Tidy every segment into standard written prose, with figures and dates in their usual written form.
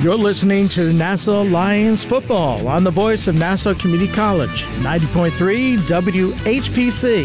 You're listening to Nassau Lions football on the voice of Nassau Community College, 90.3 WHPC.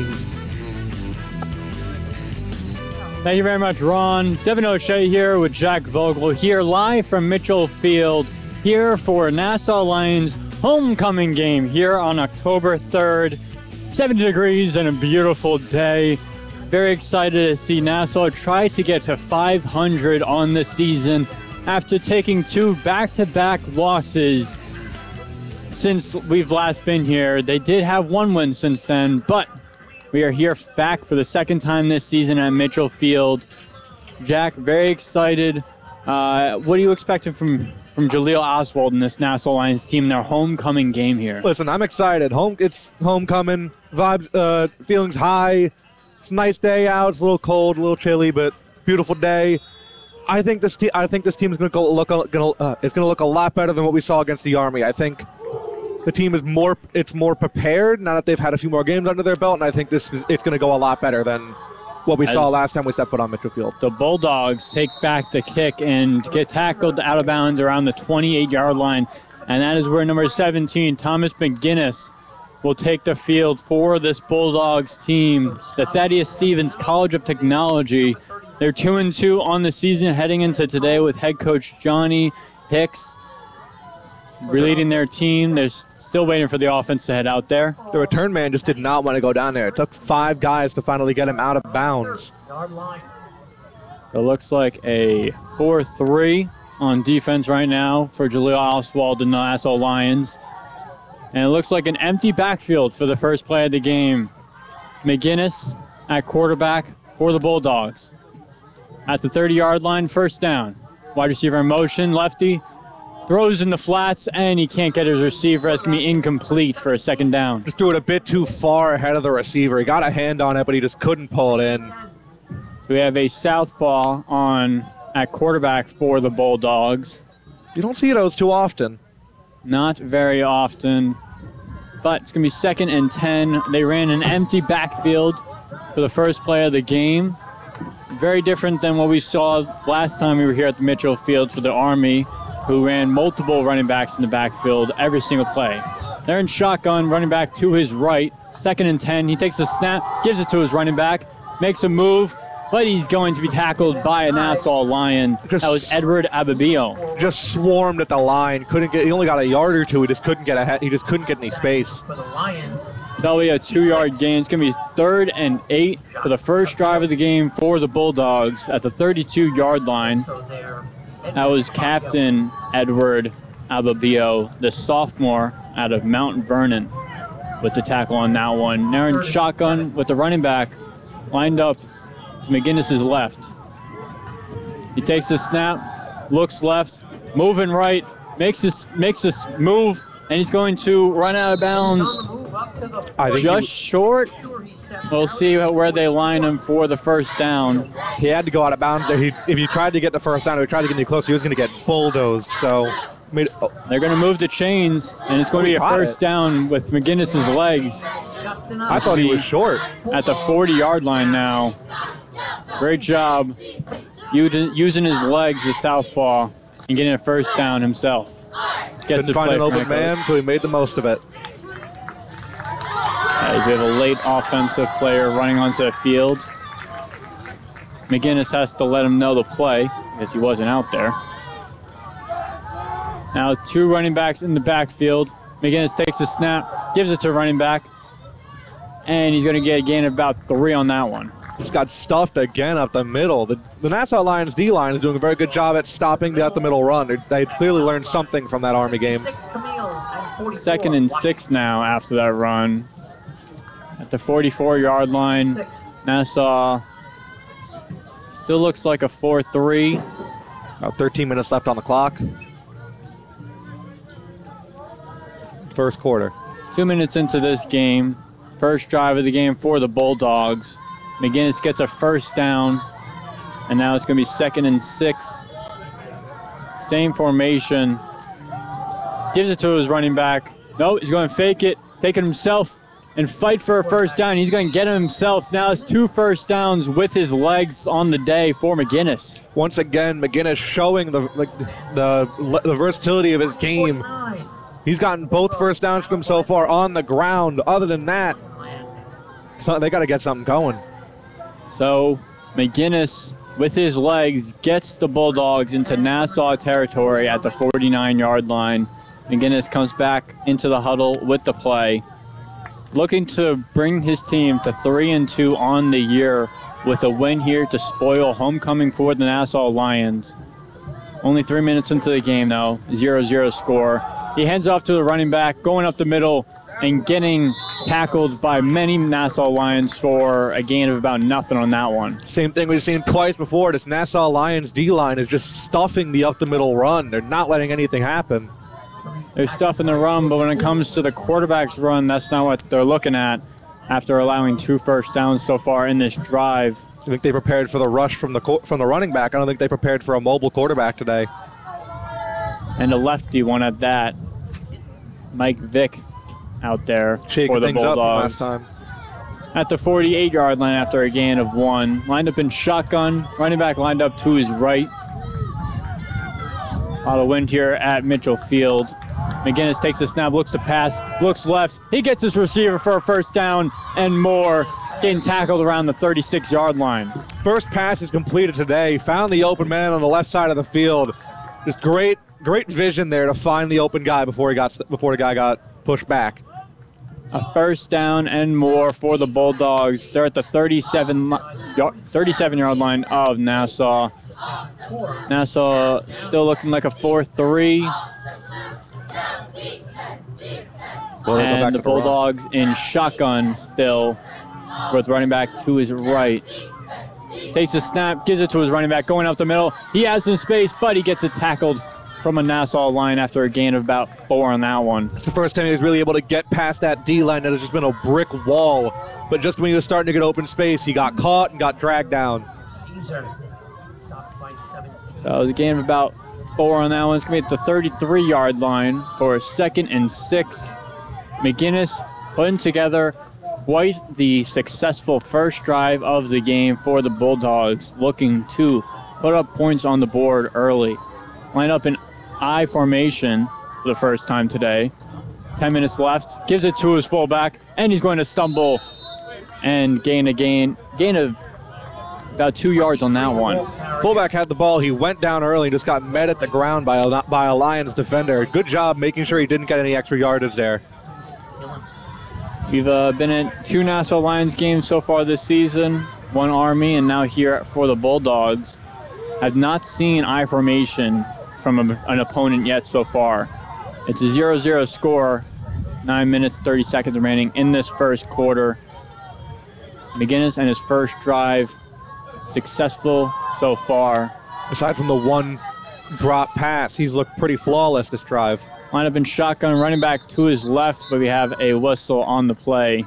Thank you very much, Ron. Devin O'Shea here with Jack Vogel here live from Mitchell Field here for Nassau Lions homecoming game here on October 3rd. 70 degrees and a beautiful day. Very excited to see Nassau try to get to 500 on the season after taking two back-to-back losses since we've last been here. They did have one win since then, but we are here back for the second time this season at Mitchell Field. Jack, very excited. What are you expecting from Jaleel Oswald and this Nassau Lions team in their homecoming game here? Listen, I'm excited. It's homecoming. Vibes, feelings high. It's a nice day out. It's a little cold, a little chilly, but beautiful day. I think this team is going to look a lot better than what we saw against the Army. I think the team is more prepared now that they've had a few more games under their belt, and I think it's going to go a lot better than what we saw last time we stepped foot on Mitchell Field. The Bulldogs take back the kick and get tackled out of bounds around the 28-yard line, and that is where number 17, Thomas McGinnis, will take the field for this Bulldogs team. The Thaddeus Stevens College of Technology. They're 2-2 on the season heading into today with head coach Johnny Hicks leading their team. They're still waiting for the offense to head out there. The return man just did not want to go down there. It took 5 guys to finally get him out of bounds. It looks like a 4-3 on defense right now for Jaleel Oswald and the Nassau Lions. And it looks like an empty backfield for the first play of the game. McGinnis at quarterback for the Bulldogs. At the 30-yard line, first down. Wide receiver in motion, lefty. Throws in the flats, and he can't get his receiver. That's going to be incomplete for a second down. Just threw it a bit too far ahead of the receiver. He got a hand on it, but he just couldn't pull it in. We have a southpaw on at quarterback for the Bulldogs. You don't see those too often. Not very often, but it's going to be 2nd and 10. They ran an empty backfield for the first play of the game. Very different than what we saw last time we were here at the Mitchell Field for the Army, who ran multiple running backs in the backfield every single play. They're in shotgun, running back to his right. 2nd and 10. He takes a snap, gives it to his running back, makes a move, but he's going to be tackled by a Nassau Lion. That was Edward Ababio. Just swarmed at the line. He only got a yard or two. He just couldn't get ahead. He just couldn't get any space. That'll be a 2-yard gain. It's going to be 3rd and 8 for the first drive of the game for the Bulldogs at the 32-yard line. That was Captain Edward Ababio, the sophomore out of Mount Vernon, with the tackle on that one. They're in shotgun with the running back lined up to McGinnis' left. He takes the snap, looks left, moving right, makes this move, and he's going to run out of bounds just short. We'll see where they line him for the first down. He had to go out of bounds there. If he tried to get the first down, if he tried to get any closer, he was going to get bulldozed. So they're going to move the chains, and it's going to be a first down with McGinnis' legs. I thought he was short. At the 40-yard line now. Great job using his legs, the southpaw, and getting a first down himself. Couldn't find an open man, so he made the most of it. We have a late offensive player running onto the field. McGinnis has to let him know the play because he wasn't out there. Now 2 running backs in the backfield. McGinnis takes the snap, gives it to running back, and he's going to get a gain of about 3 on that one. Just got stuffed again up the middle. The Nassau Lions D-line is doing a very good job at stopping the up-the-middle run. They clearly learned something from that Army game. 2nd and 6 now after that run. At the 44-yard line, Nassau still looks like a 4-3. About 13 minutes left on the clock. First quarter. 2 minutes into this game. First drive of the game for the Bulldogs. McGinnis gets a first down, and now it's going to be 2nd and 6. Same formation. Gives it to his running back. No, he's going to fake it, take it himself, and fight for a first down. He's going to get it himself. Now it's 2 first downs with his legs on the day for McGinnis. Once again, McGinnis showing the versatility of his game. He's gotten both first downs from him so far on the ground. Other than that, they got to get something going. So McGinnis, with his legs, gets the Bulldogs into Nassau territory at the 49-yard line. McGinnis comes back into the huddle with the play, looking to bring his team to 3-2 on the year with a win here to spoil homecoming for the Nassau Lions. Only 3 minutes into the game, though, 0-0 score. He heads off to the running back, going up the middle and getting tackled by many Nassau Lions for a gain of about nothing on that one. Same thing we've seen twice before. This Nassau Lions D-line is just stuffing the up-the-middle run. They're not letting anything happen. They're stuffing the run, but when it comes to the quarterback's run, that's not what they're looking at after allowing 2 first downs so far in this drive. I think they prepared for the rush from the running back. I don't think they prepared for a mobile quarterback today. And a lefty one at that. Mike Vick out there shaking for the things up from Bulldogs. last time. At the 48-yard line after a gain of 1. Lined up in shotgun. Running back lined up to his right. A lot of wind here at Mitchell Field. McGinnis takes a snap, looks to pass, looks left. He gets his receiver for a first down and more. Getting tackled around the 36-yard line. First pass is completed today. Found the open man on the left side of the field. Just great vision there to find the open guy before the guy got pushed back. A first down and more for the Bulldogs. They're at the 37-yard line of Nassau. Nassau still looking like a 4-3. And the Bulldogs in shotgun still with running back to his right. Takes a snap, gives it to his running back, going up the middle. He has some space, but he gets it tackled from a Nassau line after a gain of about 4 on that one. It's the first time he was really able to get past that D-line that has just been a brick wall. But just when he was starting to get open space, he got caught and got dragged down. So it was a gain of about 4 on that one. It's going to be at the 33-yard line for a 2nd and 6. McGinnis putting together quite the successful first drive of the game for the Bulldogs, looking to put up points on the board early. Line up in I formation for the first time today. 10 minutes left. Gives it to his fullback, and he's going to stumble and gain of about 2 yards on that one. Fullback had the ball. He went down early, just got met at the ground by a Lions defender. Good job making sure he didn't get any extra yardage there. We've been at 2 Nassau Lions games so far this season, 1 Army, and now here for the Bulldogs. Have not seen I formation from an opponent yet so far. It's a 0-0 score, 9 minutes, 30 seconds remaining in this first quarter. McGinnis and his first drive successful so far. Aside from the one drop pass, he's looked pretty flawless this drive. Line up in shotgun, running back to his left, but we have a whistle on the play.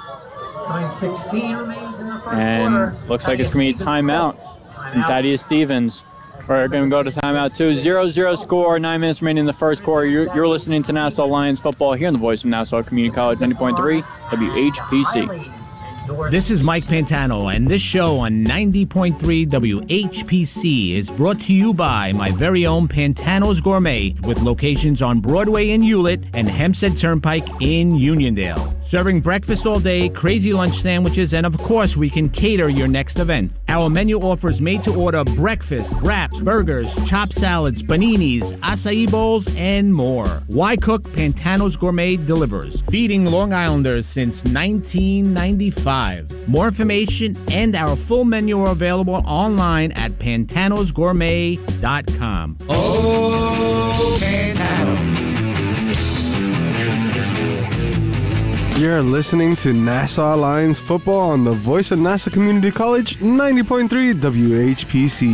9:16 remains in the first and quarter. Looks like it's going to be a timeout from Thaddeus Stevens. We're going to go to timeout too. 0-0 score, 9 minutes remaining in the first quarter. You're listening to Nassau Lions football here on the voice of Nassau Community College 90.3 WHPC. This is Mike Pantano, and this show on 90.3 WHPC is brought to you by my very own Pantano's Gourmet, with locations on Broadway in Hewlett and Hempstead Turnpike in Uniondale. Serving breakfast all day, crazy lunch sandwiches, and of course, we can cater your next event. Our menu offers made-to-order breakfast, wraps, burgers, chopped salads, paninis, acai bowls, and more. Why cook? Pantano's Gourmet delivers. Feeding Long Islanders since 1995. More information and our full menu are available online at pantanosgourmet.com. Oh, Pantano. You're listening to Nassau Lions football on the voice of Nassau Community College, 90.3 WHPC.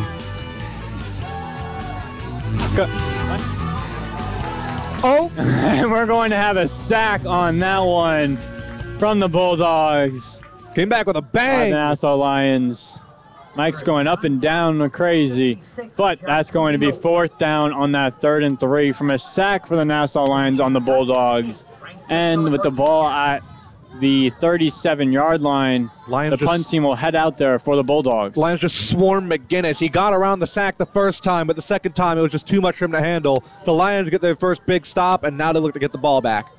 Oh! And we're going to have a sack on that one from the Bulldogs. Came back with a bang. Nassau Lions. Mike's going up and down crazy, but that's going to be 4th down on that 3rd and 3 from a sack for the Nassau Lions on the Bulldogs. And with the ball at the 37-yard line, Lions the punt team will head out there for the Bulldogs. Lions just swarmed McGinnis. He got around the sack the first time, but the second time it was just too much for him to handle. The Lions get their first big stop, and now they look to get the ball back.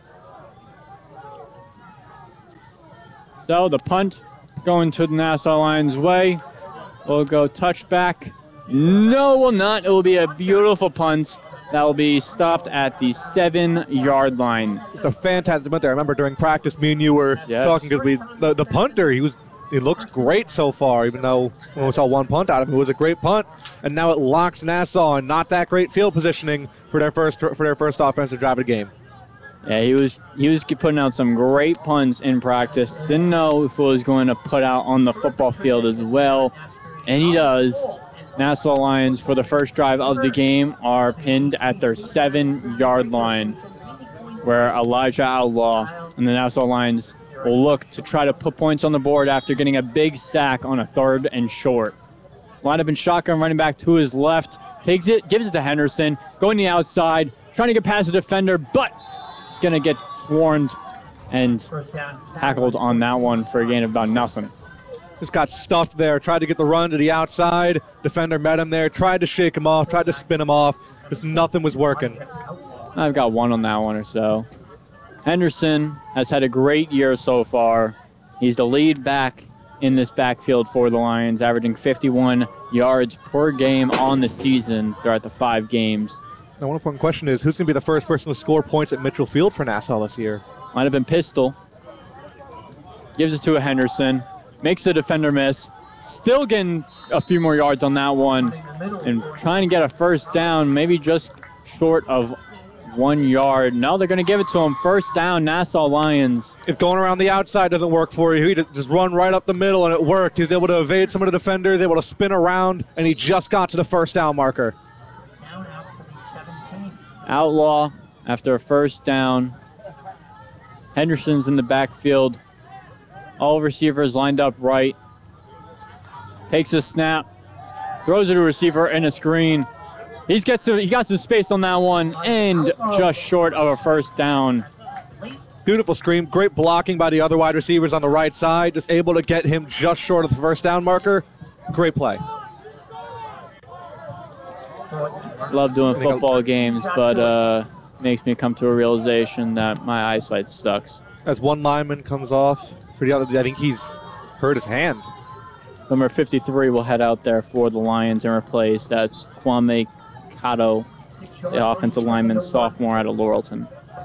So the punt going to the Nassau Lions' way. Will go touchback. No, will not. It will be a beautiful punt that will be stopped at the 7-yard line. It's a fantastic punt there. I remember during practice, me and you were talking because the punter, he looks great so far, even though when we saw one punt out of him, it was a great punt. And now it locks Nassau in not that great field positioning for their first offensive drive of the game. Yeah, he was putting out some great punts in practice. Didn't know if he was going to put out on the football field as well, and he does. Nassau Lions, for the first drive of the game, are pinned at their 7-yard line, where Elijah Outlaw and the Nassau Lions will look to try to put points on the board after getting a big sack on a 3rd and short. Line up in shotgun, running back to his left, takes it, gives it to Henderson, going to the outside, trying to get past the defender, but going to get warned and tackled on that one for a gain of about nothing. Just got stuffed there, tried to get the run to the outside. Defender met him there, tried to shake him off, tried to spin him off. Just nothing was working. I've got one on that one or so. Henderson has had a great year so far. He's the lead back in this backfield for the Lions, averaging 51 yards per game on the season throughout the 5 games. Now, one important question is, who's going to be the first person to score points at Mitchell Field for Nassau this year? Might have been Pistol. Gives it to a Henderson. Makes the defender miss. Still getting a few more yards on that one. And trying to get a first down, maybe just short of 1 yard. No, they're going to give it to him. First down, Nassau Lions. If going around the outside doesn't work for you, he just run right up the middle, and it worked. He was able to evade some of the defenders, able to spin around, and he just got to the first down marker. Outlaw after a first down. Henderson's in the backfield. All receivers lined up right. Takes a snap. Throws it to a receiver in a screen. He got some space on that one and just short of a first down. Beautiful screen. Great blocking by the other wide receivers on the right side. Just able to get him just short of the first down marker. Great play. Love doing football games, but makes me come to a realization that my eyesight sucks. As one lineman comes off for the other, I think he's hurt his hand. Number 53 will head out there for the Lions and replace. That's Kwame Kato, the offensive lineman, sophomore out of Laurelton.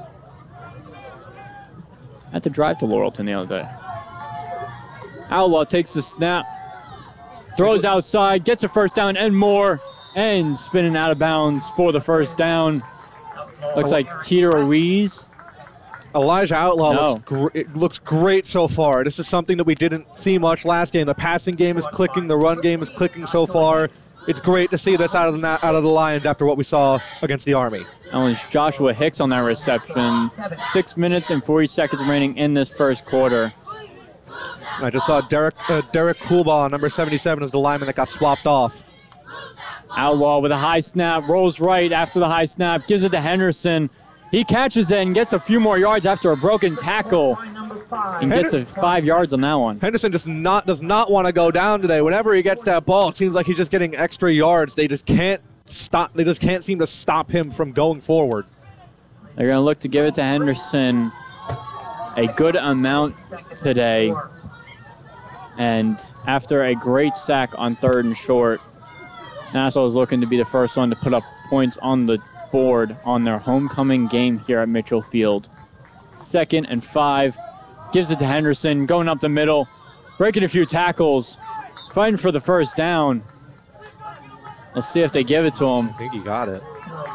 Had to drive to Laurelton the other day. Outlaw takes the snap, throws outside, gets a first down and more, and spinning out of bounds for the first down. Looks like Tito Ruiz. Elijah Outlaw looks great so far. This is something that we didn't see much last game. The passing game is clicking. The run game is clicking so far. It's great to see this out of the Lions after what we saw against the Army. That was Joshua Hicks on that reception. 6 minutes and 40 seconds remaining in this first quarter. I just saw Derek Coolbaugh, number 77, is the lineman that got swapped off. Outlaw with a high snap, rolls right after the high snap, gives it to Henderson. He catches it and gets a few more yards after a broken tackle and gets 5 yards on that one. Henderson does not want to go down today. Whenever he gets that ball, it seems like he's just getting extra yards. They just can't stop. They just can't seem to stop him from going forward. They're going to look to give it to Henderson a good amount today. And after a great sack on 3rd and short, Nassau is looking to be the first one to put up points on the board on their homecoming game here at Mitchell Field. 2nd and 5. Gives it to Henderson, going up the middle, breaking a few tackles, fighting for the first down. Let's see if they give it to him. I think he got it.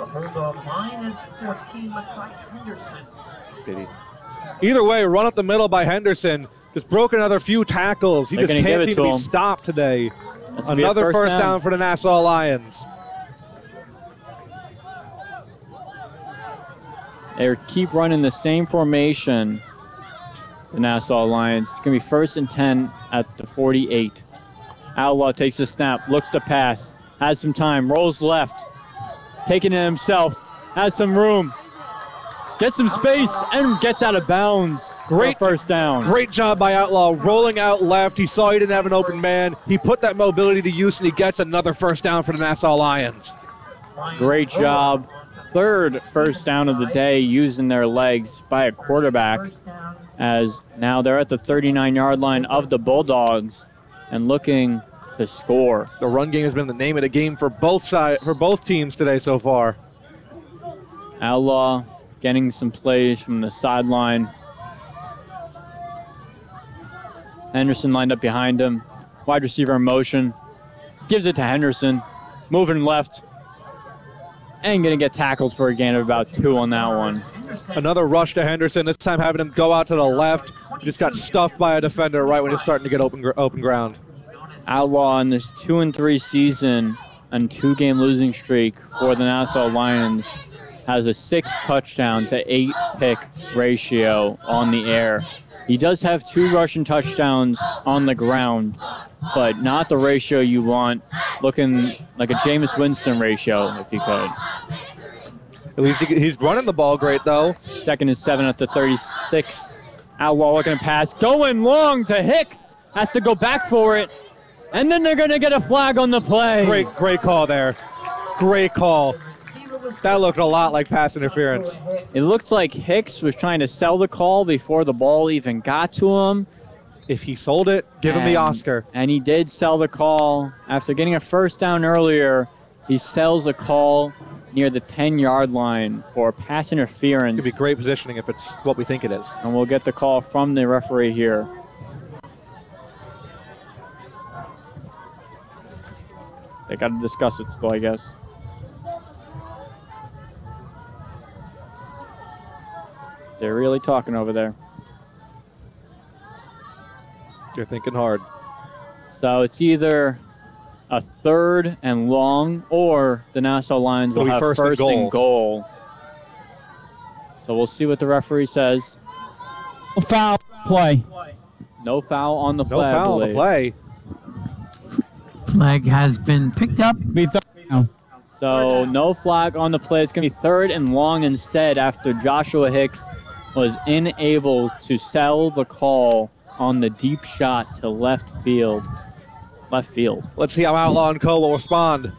Either way, run up the middle by Henderson. Just broke another few tackles. He just can't seem to be stopped today. Another first down for the Nassau Lions. They keep running the same formation, the Nassau Lions. It's going to be 1st and 10 at the 48. Outlaw takes a snap, looks to pass, has some time, rolls left, taking it himself, has some room, gets some space, and gets out of bounds. Great first down. Great job by Outlaw, rolling out left. He saw he didn't have an open man. He put that mobility to use, and he gets another first down for the Nassau Lions. Great job. Third first down of the day using their legs by a quarterback, as now they're at the 39-yard line of the Bulldogs and looking to score. The run game has been the name of the game for both teams today so far. Outlaw getting some plays from the sideline. Henderson lined up behind him. Wide receiver in motion. Gives it to Henderson. Moving left. And going to get tackled for a gain of about 2 on that one. Another rush to Henderson, this time having him go out to the left. He just got stuffed by a defender right when he's starting to get open ground. Outlaw in this 2-3 season and 2-game losing streak for the Nassau Lions has a 6 touchdown to 8 pick ratio on the air. He does have 2 rushing touchdowns on the ground, but not the ratio you want, looking like a Jameis Winston ratio, if you could. At least he's running the ball great, though. 2nd and 7 at the 36. Outlaw looking to pass. Going long to Hicks. Has to go back for it. And then they're going to get a flag on the play. Great call there. Great call. That looked a lot like pass interference. It looked like Hicks was trying to sell the call before the ball even got to him. If he sold it, give him the Oscar. And he did sell the call. After getting a first down earlier, he sells a call near the 10-yard line for pass interference. It's going to be great positioning if it's what we think it is. And we'll get the call from the referee here. They got to discuss it still, I guess. They're really talking over there. They're thinking hard. So it's either a 3rd and long, or the Nassau Lions will have first and goal. So we'll see what the referee says. No foul play. No foul on the play. No foul on the play. Flag has been picked up. So no flag on the play. It's going to be 3rd and long instead after Joshua Hicks was unable to sell the call on the deep shot to left field. Let's see how Outlaw and Co. will respond.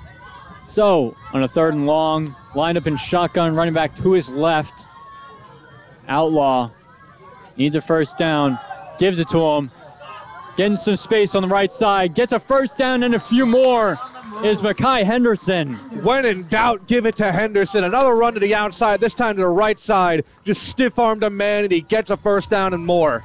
So on a 3rd and long, lined up in shotgun, running back to his left. Outlaw needs a first down, gives it to him. Getting some space on the right side, gets a first down and a few more is Mekhi Henderson. When in doubt, give it to Henderson. Another run to the outside, this time to the right side. Just stiff-armed a man, and he gets a first down and more.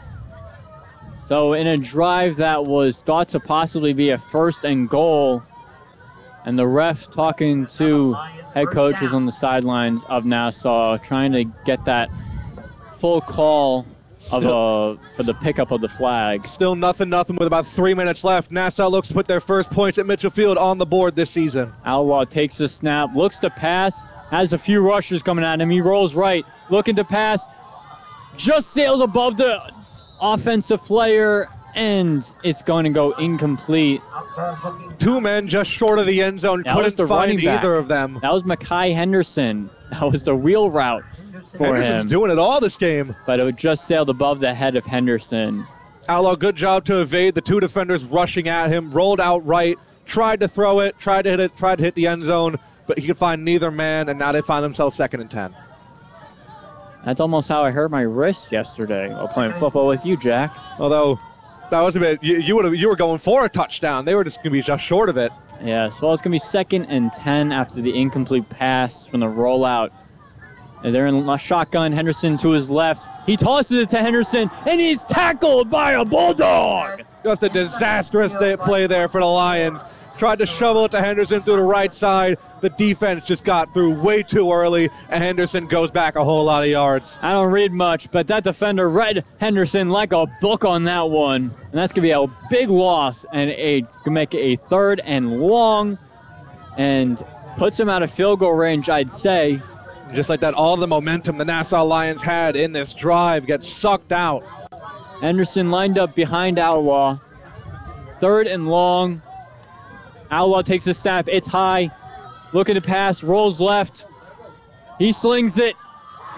So in a drive that was thought to possibly be a 1st and goal, and the ref talking to head coaches on the sidelines of Nassau, trying to get that full call for the pickup of the flag. Still nothing with about 3 minutes left. Nassau looks to put their first points at Mitchell Field on the board this season. Outlaw takes the snap, looks to pass, has a few rushers coming at him. He rolls right, looking to pass, just sails above the offensive player, and it's going to go incomplete. 2 men just short of the end zone. Couldn't find either of them. That was Mekhi Henderson. That was the wheel route for Henderson's him. doing it all this game. But it just sailed above the head of Henderson. Outlaw, good job to evade the 2 defenders rushing at him. Rolled out right, tried to throw it, tried to hit the end zone, but he could find neither man, and now they find themselves 2nd and 10. That's almost how I hurt my wrist yesterday while playing football with you, Jack. Although that was a bit, you were going for a touchdown. They were just going to be just short of it. Yes, well, it's going to be 2nd and 10 after the incomplete pass from the rollout. And they're in a shotgun. Henderson to his left. He tosses it to Henderson, and he's tackled by a Bulldog. Just a disastrous play there for the Lions. Tried to shovel it to Henderson through the right side. The defense just got through way too early, and Henderson goes back a whole lot of yards. I don't read much, but that defender read Henderson like a book on that one. And that's going to be a big loss, and can make it a 3rd and long, and puts him out of field goal range, I'd say. Just like that, all the momentum the Nassau Lions had in this drive gets sucked out. Henderson lined up behind Outlaw. 3rd and long. Outlaw takes a snap. It's high. Looking to pass. Rolls left. He slings it.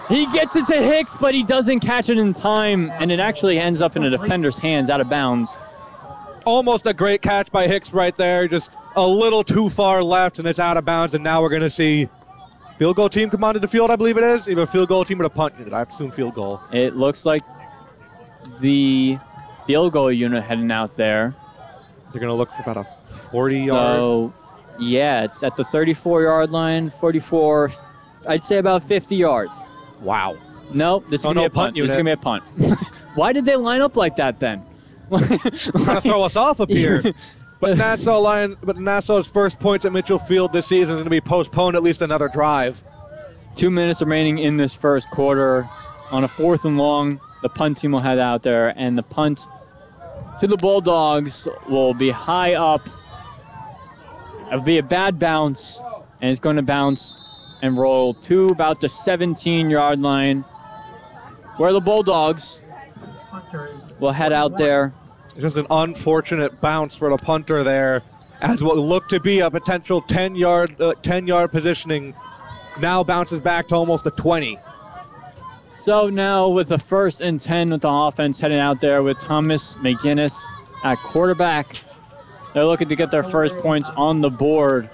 He gets it to Hicks, but he doesn't catch it in time, and it actually ends up in a defender's hands out of bounds. Almost a great catch by Hicks right there. Just a little too far left, and it's out of bounds, and now we're going to see field goal team come onto the field, I believe it is. Either a field goal team or a punt unit. I assume field goal. It looks like the field goal unit heading out there. They're going to look for about a 40-yard. So, yeah, it's at the 34-yard line, 44, I'd say about 50 yards. Wow. Nope, this is going to be a punt. This is going to be a punt. Why did they line up like that then? Trying to throw us off up here. But Nassau's first points at Mitchell Field this season is going to be postponed at least another drive. 2 minutes remaining in this first quarter. On a 4th and long, the punt team will head out there, and the punt to the Bulldogs will be high up. It'll be a bad bounce, and it's going to bounce and roll to about the 17-yard line, where the Bulldogs will head out there. Just an unfortunate bounce for the punter there, as what looked to be a potential 10-yard positioning now bounces back to almost a 20. So now with a 1st and 10 with the offense heading out there with Thomas McGinnis at quarterback. They're looking to get their first points on the board.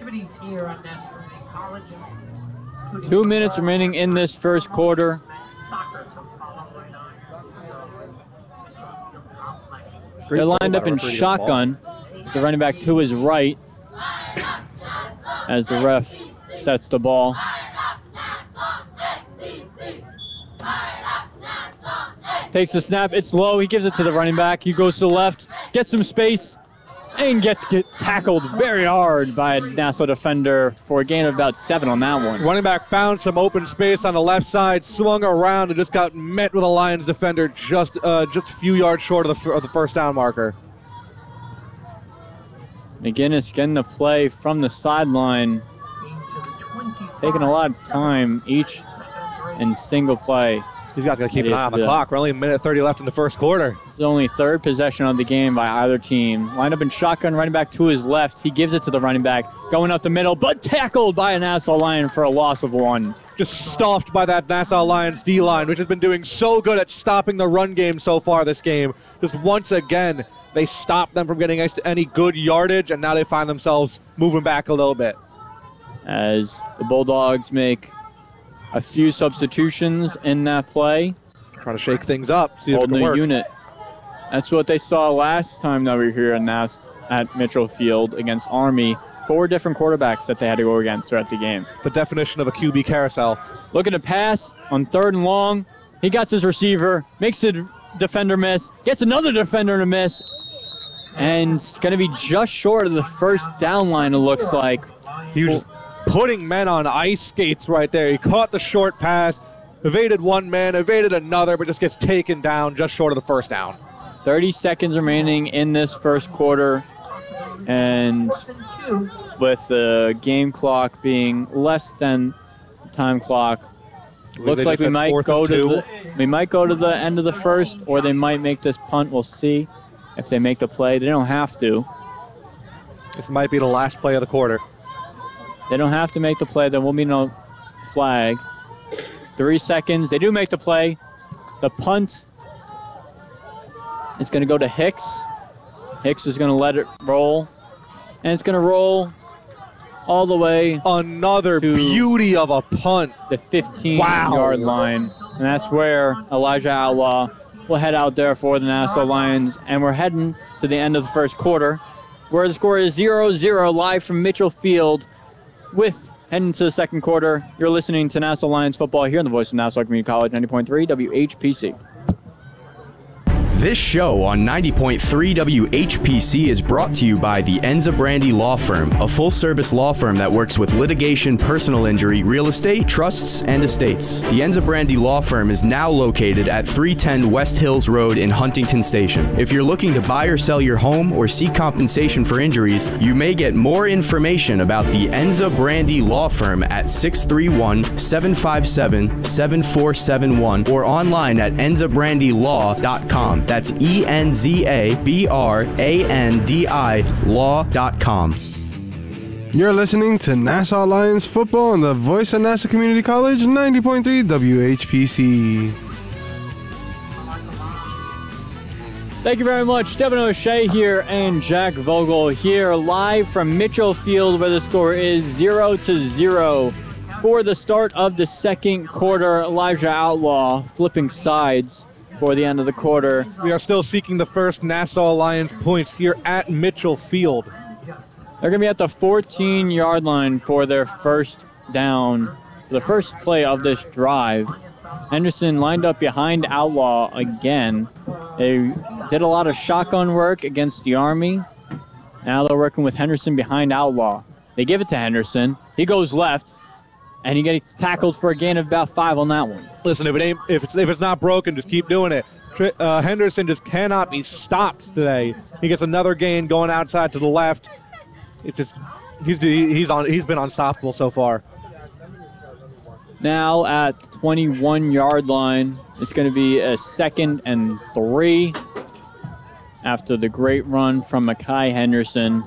2 minutes remaining in this first quarter. They're lined up in shotgun. The running back to his right as the ref sets the ball. Takes the snap. It's low. He gives it to the running back. He goes to the left, gets some space, and gets tackled very hard by a Nassau defender for a gain of about 7 on that one. Running back found some open space on the left side, swung around, and just got met with a Lions defender just a few yards short of the first down marker. McGinnis getting the play from the sideline, taking a lot of time each in single play. These guys got to keep an eye on the clock. We're only a minute 30 left in the first quarter. It's only 3rd possession of the game by either team. Lined up in shotgun, running back to his left. He gives it to the running back, going up the middle, but tackled by a Nassau Lion for a loss of 1. Just stuffed by that Nassau Lions D-line, which has been doing so good at stopping the run game so far this game. Just once again, they stopped them from getting any good yardage, and now they find themselves moving back a little bit. As the Bulldogs make a few substitutions in that play. Trying to shake things up, see if it Hold can new work. Unit. That's what they saw last time that we were here at Mitchell Field against Army. 4 different quarterbacks that they had to go against throughout the game. The definition of a QB carousel. Looking to pass on 3rd and long. He gets his receiver, makes a defender miss, gets another defender to miss, and it's going to be just short of the first down line, it looks like. He was just putting men on ice skates right there. He caught the short pass, evaded one man, evaded another, but just gets taken down just short of the first down. 30 seconds remaining in this first quarter, and with the game clock being less than the time clock, looks like we might go to the end of the first, or they might make this punt. We'll see if they make the play. They don't have to. This might be the last play of the quarter. They don't have to make the play. There will be no flag. 3 seconds. They do make the play. The punt is going to go to Hicks. Hicks is going to let it roll. And it's going to roll all the way. Another beauty of a punt. The 15-yard line. And that's where Elijah Outlaw will head out there for the Nassau Lions. And we're heading to the end of the first quarter, where the score is 0-0 live from Mitchell Field. With heading to the second quarter, you're listening to Nassau Lions football here on the Voice of Nassau Community College, 90.3 WHPC. This show on 90.3 WHPC is brought to you by the Enza Brandy Law Firm, a full-service law firm that works with litigation, personal injury, real estate, trusts, and estates. The Enza Brandy Law Firm is now located at 310 West Hills Road in Huntington Station. If you're looking to buy or sell your home or seek compensation for injuries, you may get more information about the Enza Brandy Law Firm at 631-757-7471 or online at enzabrandylaw.com. That's ENZABRANDI law.com. You're listening to Nassau Lions football on the voice of Nassau Community College, 90.3 WHPC. Thank you very much. Devin O'Shea here and Jack Vogel here live from Mitchell Field, where the score is 0-0 for the start of the second quarter. Elijah Outlaw flipping sides for the end of the quarter. We are still seeking the first Nassau Lions points here at Mitchell Field. They're going to be at the 14-yard line for their first down, the first play of this drive. Henderson lined up behind Outlaw again. They did a lot of shotgun work against the Army. Now they're working with Henderson behind Outlaw. They give it to Henderson. He goes left, and he gets tackled for a gain of about 5 on that one. Listen, if it's not broken, just keep doing it. Henderson just cannot be stopped today. He gets another gain going outside to the left. It just he's been unstoppable so far. Now at the 21-yard line, it's going to be a 2nd and 3 after the great run from Mackay Henderson.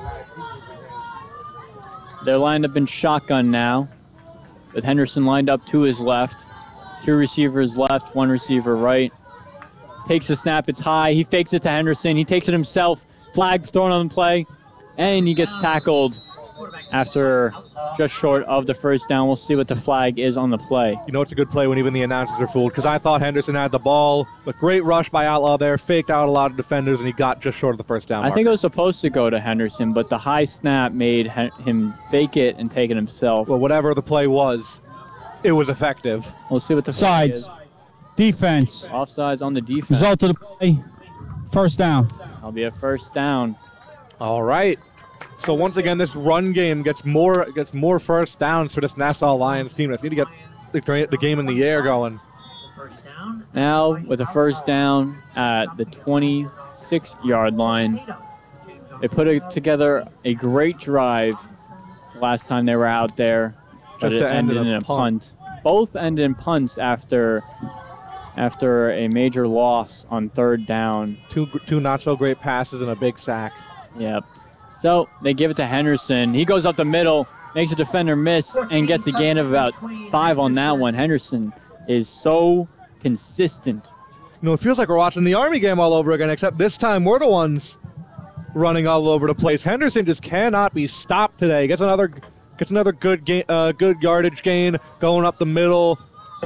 They're lined up in shotgun now, with Henderson lined up to his left. 2 receivers left, 1 receiver right. Takes the snap, it's high. He fakes it to Henderson. He takes it himself. Flag thrown on the play, and he gets tackled after just short of the first down. We'll see what the flag is on the play. You know it's a good play when even the announcers are fooled, because I thought Henderson had the ball, but great rush by Outlaw there, faked out a lot of defenders, and he got just short of the first down marker. I think it was supposed to go to Henderson, but the high snap made him fake it and take it himself. Well, whatever the play was, it was effective. We'll see what the flag is. Defense. Offsides on the defense. Result of the play, first down. That'll be a first down. All right. So once again, this run game gets more first downs for this Nassau Lions team. They need to get the game in the air going. Now with a first down at the 26-yard line. They put together a great drive last time they were out there, but it ended in a punt. Both ended in punts after a major loss on third down. Two not so great passes and a big sack. Yep. So they give it to Henderson. He goes up the middle, makes a defender miss, and gets a gain of about 5 on that one. Henderson is so consistent. You know, it feels like we're watching the Army game all over again, except this time we're the ones running all over the place. Henderson just cannot be stopped today. Gets another good yardage gain going up the middle.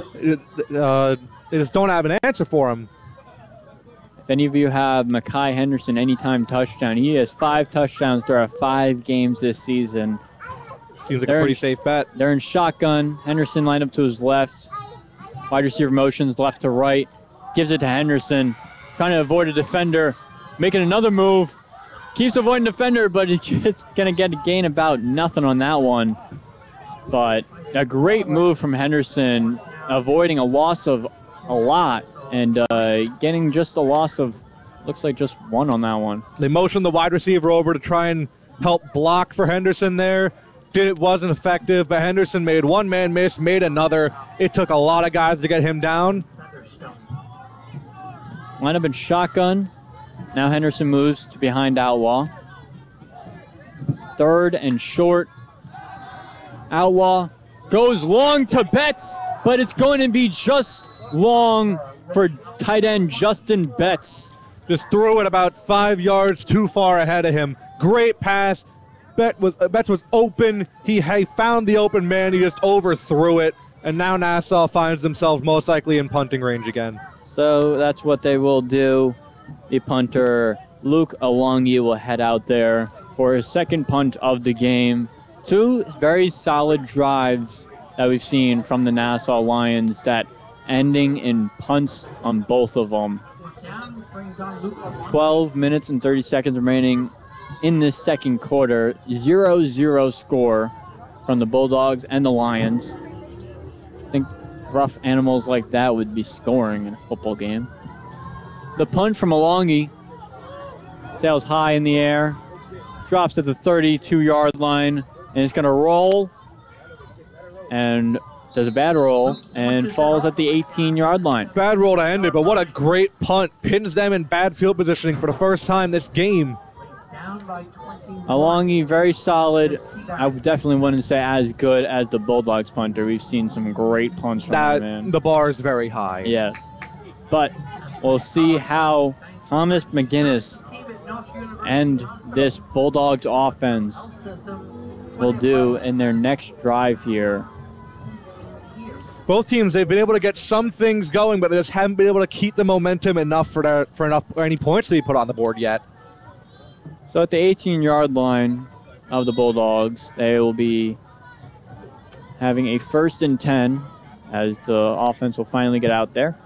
They just don't have an answer for him. If any of you have Mackay Henderson anytime touchdown, he has 5 touchdowns throughout 5 games this season. Seems like a pretty safe bet. They're in shotgun. Henderson lined up to his left. Wide receiver motions left to right. Gives it to Henderson. Trying to avoid a defender. Making another move. Keeps avoiding defender, but it's going to get a gain about nothing on that one. But a great move from Henderson, avoiding a loss of a lot. And getting just a loss of, looks like just 1 on that one. They motioned the wide receiver over to try and help block for Henderson there. It wasn't effective, but Henderson made one man miss, made another. It took a lot of guys to get him down. Line up in shotgun. Now Henderson moves to behind Outlaw. 3rd and short. Outlaw goes long to Betts, but it's going to be just long for tight end Justin Betts. Just threw it about 5 yards too far ahead of him. Great pass. Betts was open. He found the open man. He just overthrew it. And now Nassau finds themselves most likely in punting range again. So that's what they will do. The punter, Luke Alongi, will head out there for his second punt of the game. 2 very solid drives that we've seen from the Nassau Lions that ending in punts on both of them. 12 minutes and 30 seconds remaining in this second quarter. 0-0 score from the Bulldogs and the Lions. I think rough animals like that would be scoring in a football game. The punt from Alongi sails high in the air, drops at the 32-yard line, and it's going to roll, and does a bad roll, and falls at the 18-yard line. Bad roll to end it, but what a great punt. Pins them in bad field positioning for the first time this game. Alongi, very solid I definitely wouldn't say as good as the Bulldogs punter. We've seen some great punts from that man. The bar is very high. Yes. But we'll see how Thomas McGinnis and this Bulldogs offense will do in their next drive here. Both teams, they've been able to get some things going, but they just haven't been able to keep the momentum enough for any points to be put on the board yet. So at the 18-yard line of the Bulldogs, they will be having a 1st and 10 as the offense will finally get out there.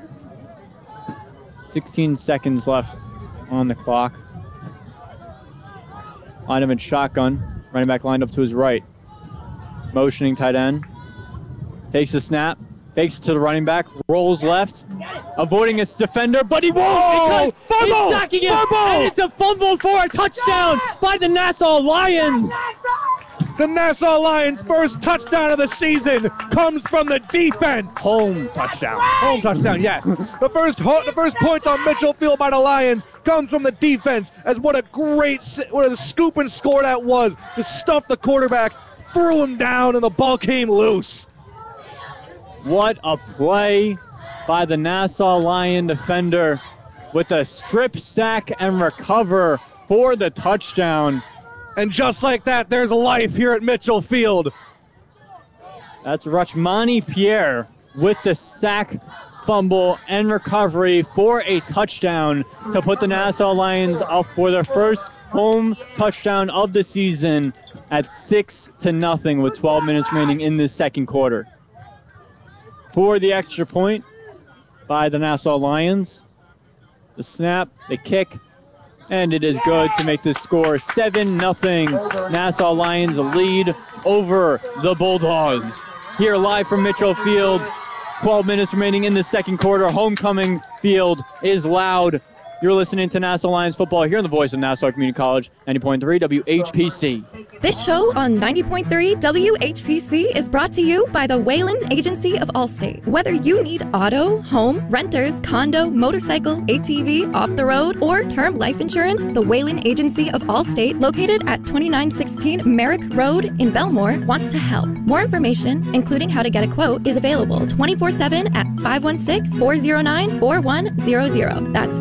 16 seconds left on the clock. Line him in shotgun. Running back lined up to his right. Motioning tight end. Takes the snap. Fakes it to the running back. Rolls left. Avoiding his defender, but he won't because he's sacking him. And it's a fumble for a touchdown by the Nassau Lions. The Nassau Lions' first touchdown of the season comes from the defense. Home touchdown. Home touchdown, yes. The first points on Mitchell Field by the Lions comes from the defense. As what a scoop and score that was. Just stuffed the quarterback, threw him down, and the ball came loose. What a play by the Nassau Lion defender with a strip sack and recover for the touchdown. And just like that, there's life here at Mitchell Field. That's Rachmani Pierre with the sack, fumble, and recovery for a touchdown to put the Nassau Lions up for their first home touchdown of the season at 6-0 with 12 minutes remaining in the second quarter. For the extra point by the Nassau Lions, the snap, the kick, and it is good to make the score 7-0. Nassau Lions lead over the Bulldogs. Here live from Mitchell Field, 12 minutes remaining in the second quarter. Homecoming field is loud. You're listening to Nassau Lions football here on the voice of Nassau Community College, 90.3 WHPC. This show on 90.3 WHPC is brought to you by the Whalen Agency of Allstate. Whether you need auto, home, renters, condo, motorcycle, ATV, off the road, or term life insurance, the Whalen Agency of Allstate, located at 2916 Merrick Road in Belmore, wants to help. More information, including how to get a quote, is available 24/7 at 516-409-4100. That's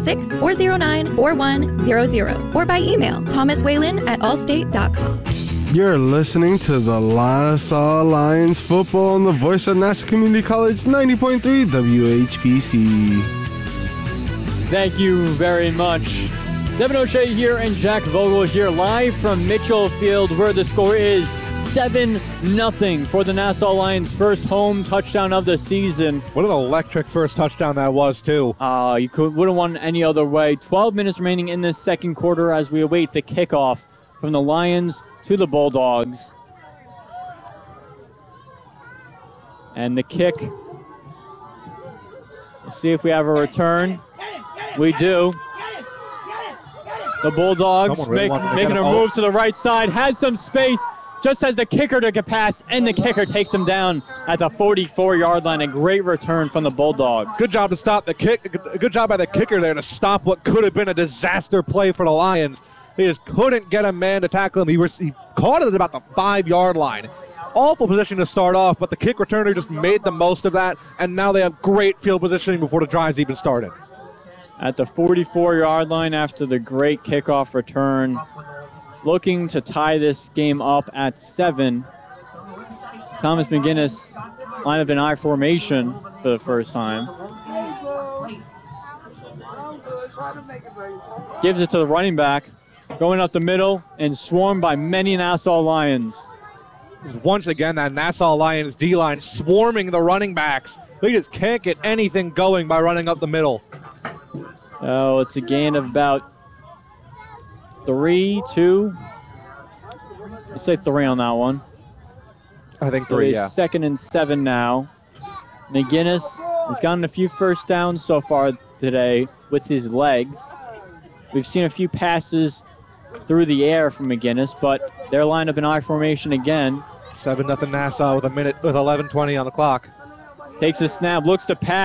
516-409-4100, or by email, thomaswhalen@allstate.com. You're listening to the Nassau Lions football on the voice of Nassau Community College, 90.3 WHPC. Thank you very much. Devin O'Shea here and Jack Vogel here live from Mitchell Field, where the score is 7-0 for the Nassau Lions' first home touchdown of the season. What an electric first touchdown that was, too. You wouldn't want it any other way. 12 minutes remaining in this second quarter as we await the kickoff from the Lions to the Bulldogs. And the kick. Let's see if we have a return. We do. The Bulldogs making a move to the right side. Has some space. Just has the kicker to get past, and the kicker takes him down at the 44-yard line. A great return from the Bulldogs. Good job to stop the kick. Good job by the kicker there to stop what could have been a disaster play for the Lions. He just couldn't get a man to tackle him. He caught it at about the 5-yard line. Awful position to start off, but the kick returner just made the most of that, and now they have great field positioning before the drives even started. At the 44-yard line after the great kickoff return, looking to tie this game up at 7. Thomas McGinnis line up in I formation for the first time. Gives it to the running back, going up the middle and swarmed by many Nassau Lions. Once again, that Nassau Lions D-line swarming the running backs. They just can't get anything going by running up the middle. Oh, it's a gain of about 3, 2. Let's say 3 on that one. I think 3, yeah. 2nd and 7 now. McGinnis has gotten a few first downs so far today with his legs. We've seen a few passes through the air from McGinnis, but they're lined up in I formation again. 7-0 Nassau with 11:20 on the clock. Takes a snap, looks to pass,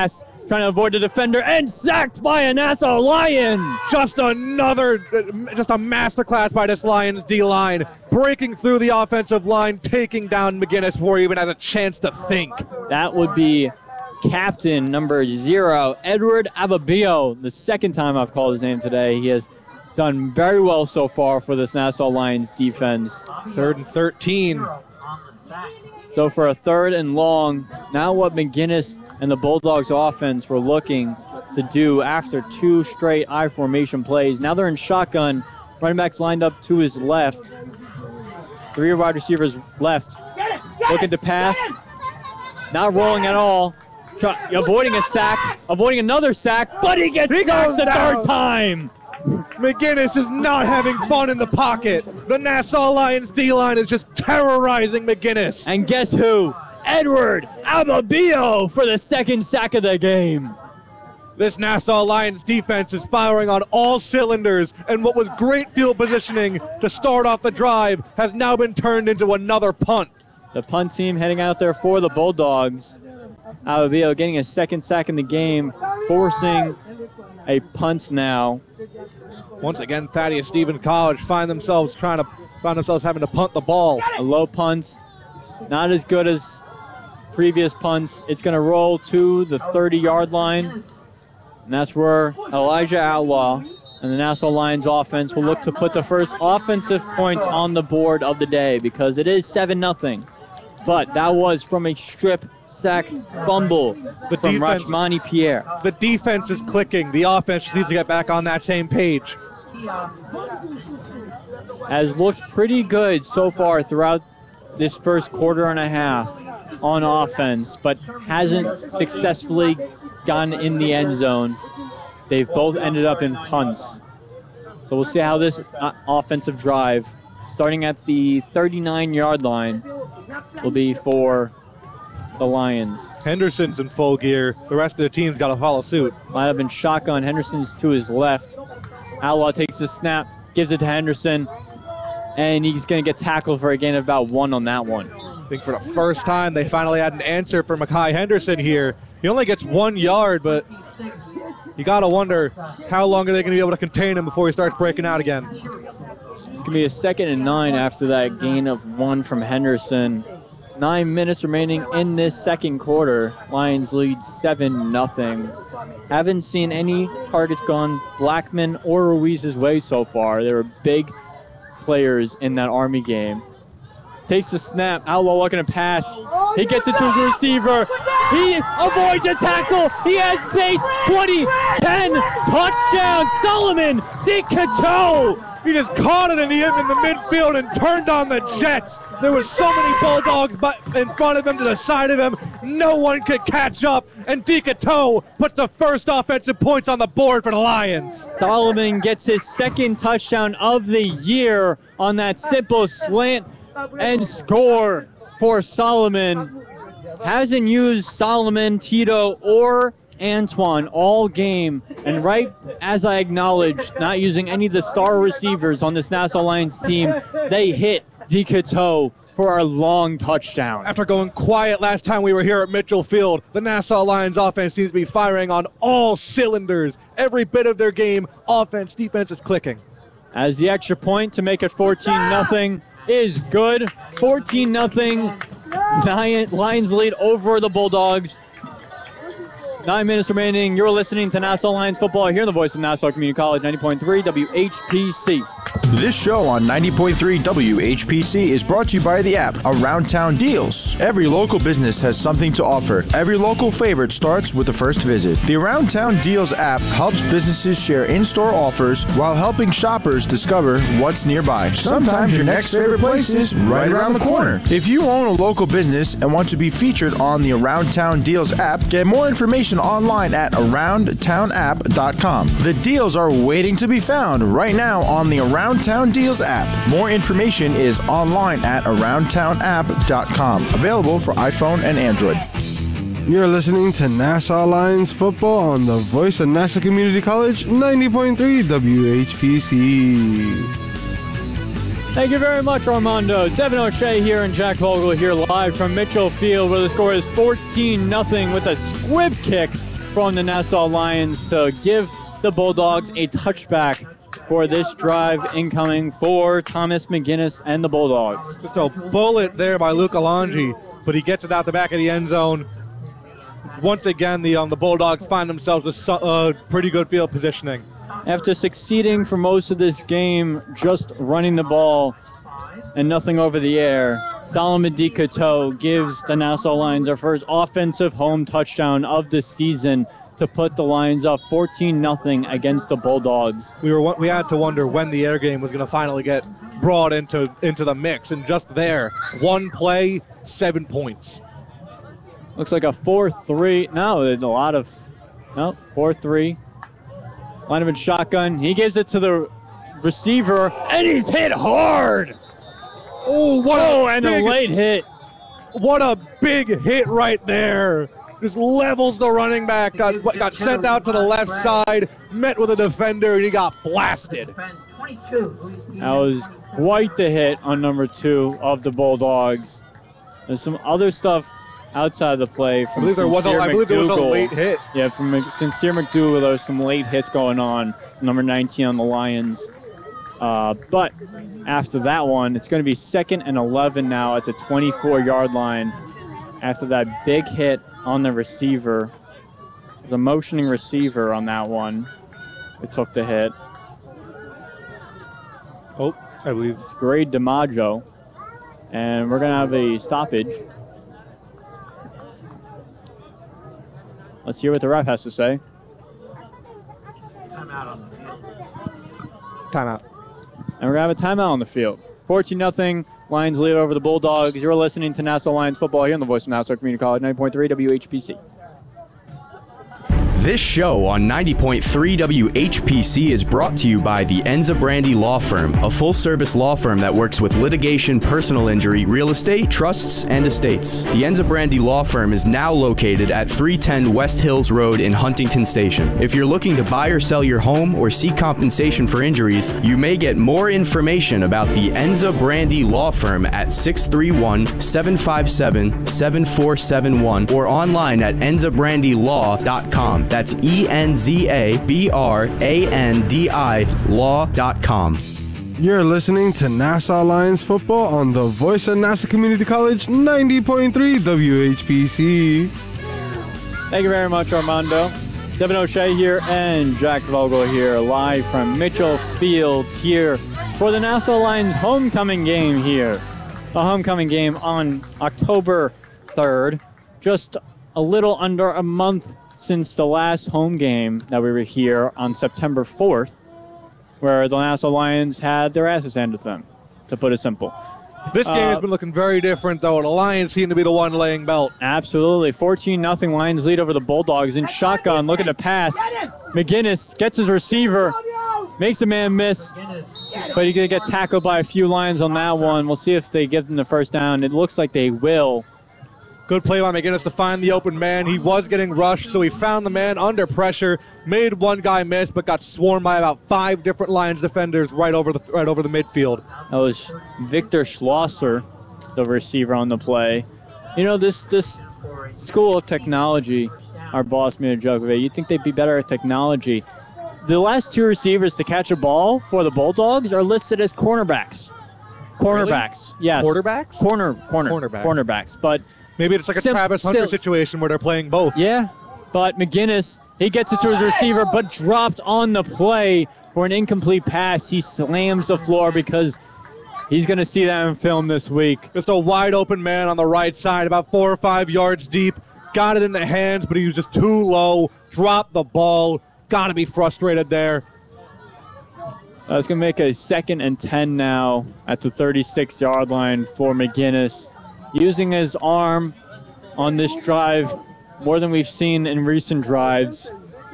trying to avoid the defender, and sacked by a Nassau Lion. Just a masterclass by this Lions D-line, breaking through the offensive line, taking down McGinnis before he even has a chance to think. That would be captain number 0, Edward Ababio, the second time I've called his name today. He has done very well so far for this Nassau Lions defense. 3rd and 13. So for a 3rd and long, now what McGinnis and the Bulldogs offense were looking to do after 2 straight I formation plays. Now they're in shotgun. Running backs lined up to his left. 3 wide receivers left. Looking to pass. Not rolling at all. Avoiding a sack. Avoiding another sack. But he gets sacked the 3rd time. McGinnis is not having fun in the pocket. The Nassau Lions D-line is just terrorizing McGinnis. And guess who? Edward Ababio for the 2nd sack of the game. This Nassau Lions defense is firing on all cylinders, and what was great field positioning to start off the drive has now been turned into another punt. The punt team heading out there for the Bulldogs. Ababio getting a 2nd sack in the game, forcing a punt now. Once again, Thaddeus Stevens College find themselves having to punt the ball. A low punt, not as good as previous punts. It's going to roll to the 30-yard line, and that's where Elijah Outlaw and the Nassau Lions offense will look to put the first offensive points on the board of the day, because it is 7-0. But that was from a strip sack fumble from Rachmani Pierre. The defense is clicking. The offense needs to get back on that same page. Has looked pretty good so far throughout this first quarter and a half on offense, but hasn't successfully gotten in the end zone. They've both ended up in punts. So we'll see how this offensive drive, starting at the 39-yard line, will be for the Lions. Henderson's in full gear. The rest of the team's got to follow suit. Line up in shotgun. Henderson's to his left. Outlaw takes the snap, gives it to Henderson, and he's going to get tackled for a gain of about 1 on that one. I think for the first time they finally had an answer for Makai Henderson here. He only gets 1 yard, but you got to wonder how long are they going to be able to contain him before he starts breaking out again. It's going to be a 2nd and 9 after that gain of 1 from Henderson. 9 minutes remaining in this second quarter. Lions lead 7-0. Haven't seen any targets gone Blackman or Ruiz's way so far. They were big players in that Army game. Takes the snap. Outlaw looking to pass. He gets it to his receiver. He avoids a tackle. He has pace. 20, 10, touchdown. Solomon DiCato. He just caught it in the midfield and turned on the Jets. There was so many Bulldogs in front of him, to the side of him. No one could catch up, and DiCato puts the first offensive points on the board for the Lions. Solomon gets his 2nd touchdown of the year on that simple slant and score for Solomon. Hasn't used Solomon, Tito, or Antoine all game, and right as I acknowledged not using any of the star receivers on this Nassau Lions team, they hit DiCato for a long touchdown. After going quiet last time we were here at Mitchell Field, the Nassau Lions offense seems to be firing on all cylinders. Every bit of their game, offense, defense is clicking. As the extra point to make it 14-0 is good. 14-0. Lions lead over the Bulldogs. 9 minutes remaining. You're listening to Nassau Lions football here on the voice of Nassau Community College, 90.3 WHPC. This show on 90.3 WHPC is brought to you by the app Around Town Deals. Every local business has something to offer. Every local favorite starts with the first visit. The Around Town Deals app helps businesses share in-store offers while helping shoppers discover what's nearby. Sometimes your next favorite place is right around the corner. If you own a local business and want to be featured on the Around Town Deals app, get more information online at aroundtownapp.com. The deals are waiting to be found right now on the Around Town Deals app. More information is online at aroundtownapp.com. Available for iPhone and Android. You're listening to Nassau Lions football on the voice of Nassau Community College, 90.3 WHPC. Thank you very much, Armando. Devin O'Shea here and Jack Vogel here live from Mitchell Field, where the score is 14-0 with a squib kick from the Nassau Lions to give the Bulldogs a touchback for this drive incoming for Thomas McGinnis and the Bulldogs. Just a bullet there by Luke Alonji, but he gets it out the back of the end zone. Once again, the Bulldogs find themselves with pretty good field positioning. After succeeding for most of this game just running the ball and nothing over the air, Solomon DeCoteau gives the Nassau Lions their first offensive home touchdown of the season to put the Lions up 14-0 against the Bulldogs. We had to wonder when the air game was going to finally get brought into the mix, and just there, one play, 7 points. Looks like a 4-3. No, there's a lot of... No, 4-3. Line of a shotgun. He gives it to the receiver, and he's hit hard. Oh, and a late hit. What a big hit right there. Just levels the running back. Got sent out to the left side, met with a defender, and he got blasted. That was quite the hit on number 2 of the Bulldogs. There's some other stuff outside the play from I believe there was a late hit. Yeah, from Sincere McDougal, there was some late hits going on. Number 19 on the Lions. But after that one, it's going to be 2nd and 11 now at the 24-yard line. After that big hit on the receiver, the motioning receiver on that one, it took the hit. Oh, I believe Grade DiMaggio. And we're going to have a stoppage. Let's hear what the ref has to say. Timeout. And we're going to have a timeout on the field. 14-0. Lions lead over the Bulldogs. You're listening to Nassau Lions football here on the Voice of Nassau Community College, 90.3 WHPC. This show on 90.3 WHPC is brought to you by the Enza Brandy Law Firm, a full-service law firm that works with litigation, personal injury, real estate, trusts, and estates. The Enza Brandy Law Firm is now located at 310 West Hills Road in Huntington Station. If you're looking to buy or sell your home or seek compensation for injuries, you may get more information about the Enza Brandy Law Firm at 631-757-7471 or online at enzabrandylaw.com. That's ENZABRANDI law.com. You're listening to Nassau Lions football on the Voice of Nassau Community College, 90.3 WHPC. Thank you very much, Armando. Devin O'Shea here and Jack Vogel here, live from Mitchell Field here for the Nassau Lions homecoming game here. The homecoming game on October 3rd, just a little under a month since the last home game that we were here on September 4th, where the Nassau Lions had their asses handed to them, to put it simple. This game has been looking very different, though. The Lions seem to be the one laying belt. Absolutely. 14-0 Lions lead over the Bulldogs in shotgun, looking to pass. McGinnis gets his receiver, makes a man miss, but he's going to get tackled by a few Lions on that one. We'll see if they give them the first down. It looks like they will. Good play by McGinnis to find the open man. He was getting rushed, so he found the man under pressure, made one guy miss, but got swarmed by about 5 different Lions defenders right over the midfield. That was Victor Schlosser, the receiver on the play. You know, this school of technology, our boss made a joke of it. You'd think they'd be better at technology. The last 2 receivers to catch a ball for the Bulldogs are listed as cornerbacks. Cornerbacks, really? Yes. Quarterbacks? Cornerbacks, but maybe it's like a Travis Hunter situation where they're playing both. Yeah, but McGinnis, he gets it to his receiver, but dropped on the play for an incomplete pass. He slams the floor because he's going to see that in film this week. Just a wide open man on the right side, about 4 or 5 yards deep. Got it in the hands, but he was just too low. Dropped the ball. Got to be frustrated there. It's going to make a 2nd and 10 now at the 36-yard line for McGinnis. Using his arm on this drive more than we've seen in recent drives.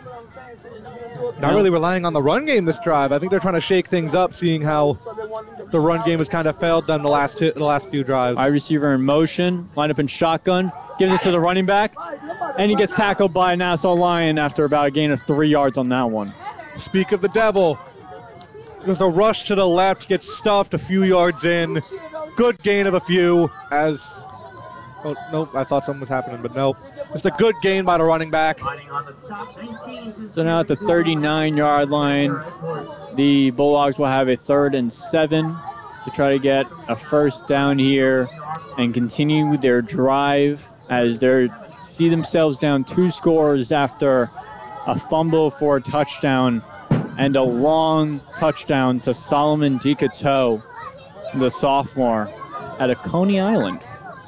Not really relying on the run game this drive. I think they're trying to shake things up, seeing how the run game has kind of failed them the last few drives. Wide receiver in motion, line up in shotgun, gives it to the running back, and he gets tackled by a Nassau Lion after about a gain of 3 yards on that one. Speak of the devil. There's a rush to the left, gets stuffed a few yards in. Good gain of a few as Oh, nope, I thought something was happening, but nope. Just a good gain by the running back. So now at the 39-yard line, the Bulldogs will have a 3rd and 7 to try to get a first down here and continue their drive as they see themselves down 2 scores after a fumble for a touchdown and a long touchdown to Solomon DeCateau, the sophomore, at a Coney Island.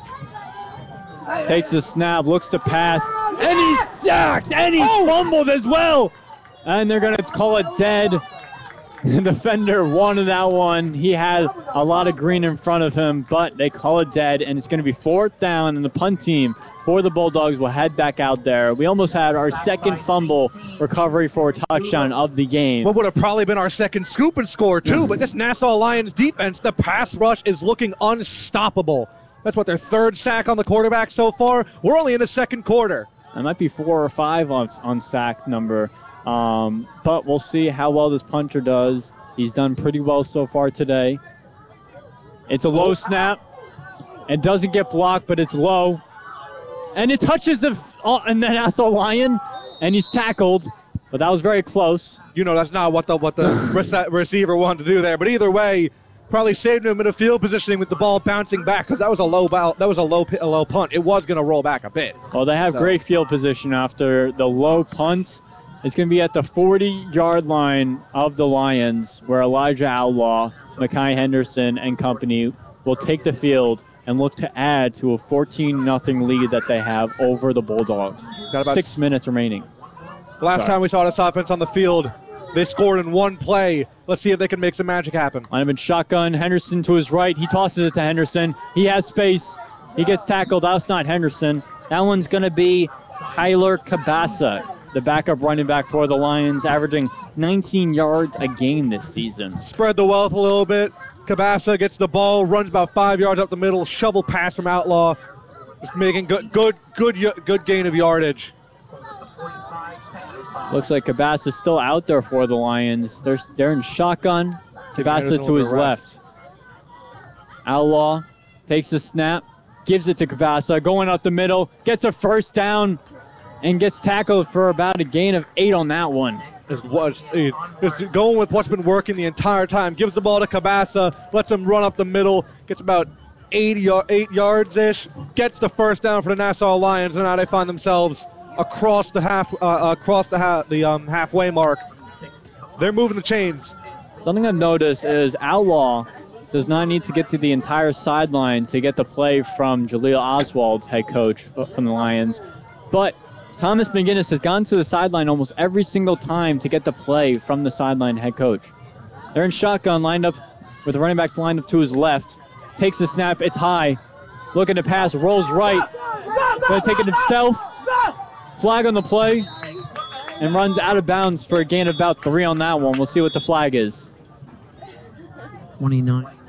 Takes the snap, looks to pass, and he's sacked, and he fumbled as well. And they're going to call it dead. The defender wanted that one. He had a lot of green in front of him, but they call it dead, and it's going to be 4th down, and the punt team for the Bulldogs will head back out there. We almost had our 2nd fumble recovery for a touchdown of the game. What would have probably been our 2nd scoop and score, too, but this Nassau Lions defense, the pass rush is looking unstoppable. That's what, their 3rd sack on the quarterback so far? We're only in the 2nd quarter. That might be 4 or 5 on sack number. But we'll see how well this punter does. He's done pretty well so far today. It's a low snap. It doesn't get blocked, but it's low. And it touches the Nassau Lion, and he's tackled. But that was very close. You know, that's not what the receiver wanted to do there. But either way, probably saved him in a field positioning with the ball bouncing back because that was a low punt. It was going to roll back a bit. Well, they have great field position after the low punt. It's going to be at the 40-yard line of the Lions where Elijah Outlaw, Mekhi Henderson, and company will take the field and look to add to a 14-0 lead that they have over the Bulldogs. Got about 6 minutes remaining. Last time we saw this offense on the field, they scored in 1 play. Let's see if they can make some magic happen. Lineman shotgun, Henderson to his right. He tosses it to Henderson. He has space. He gets tackled. That's not Henderson. That one's going to be Tyler Cabasa, the backup running back for the Lions, averaging 19 yards a game this season. Spread the wealth a little bit. Cabasa gets the ball, runs about 5 yards up the middle, shovel pass from Outlaw. Just making good gain of yardage. Looks like Cabasa's still out there for the Lions. They're in shotgun. Cabasa to his left. Outlaw takes the snap, gives it to Cabasa, going up the middle, gets a first down, and gets tackled for about a gain of 8 on that one. Just going with what's been working the entire time. Gives the ball to Cabasa, lets him run up the middle, gets about 8 yards-ish, gets the first down for the Nassau Lions, and now they find themselves across the halfway mark. They're moving the chains. Something I've noticed is Outlaw does not need to get to the entire sideline to get the play from Jaleel Oswald, head coach from the Lions. But Thomas McGinnis has gone to the sideline almost every single time to get the play from the sideline head coach. They're in shotgun, lined up with the running back lined up to his left. Takes the snap, it's high. Looking to pass, rolls right. Going to take it himself. Flag on the play. And runs out of bounds for a gain of about 3 on that one. We'll see what the flag is. 29.